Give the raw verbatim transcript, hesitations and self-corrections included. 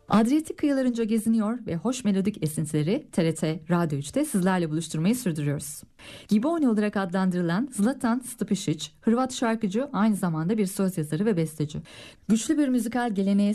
Adriyatik kıyılarınca geziniyor ve hoş melodik esintileri T R T Radyo üçte sizlerle buluşturmayı sürdürüyoruz. Giboni olarak adlandırılan Zlatan Stepicic, Hırvat şarkıcı, aynı zamanda bir söz yazarı ve besteci. Güçlü bir müzikal geleneğe